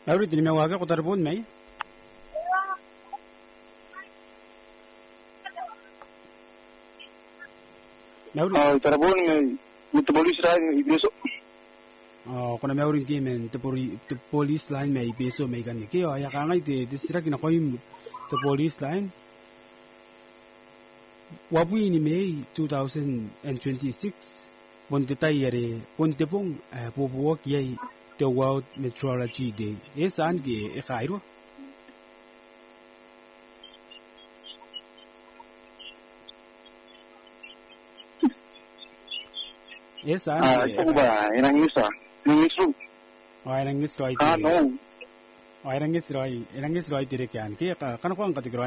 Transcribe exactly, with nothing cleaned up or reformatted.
أريد أن أواجه قدربون معي. Ah, tarabon me metabolis rai beso. Oh, kuna may orin di men te pori te police line may beso may kan ki oh ya kangay te disira kina koy te police line. Wabu ni May two thousand twenty-six. Ponte tayere ponte pong pupuwak yay the World Meteorology Day. E saan ki e kairo? E saan Ah, ki? ito ba? Inang isa. Inang isu. Oh, irang isroy. Ah, no. Oh, irang isroy. Irang isroy dire kyan. Kaya kana ko ang kategorya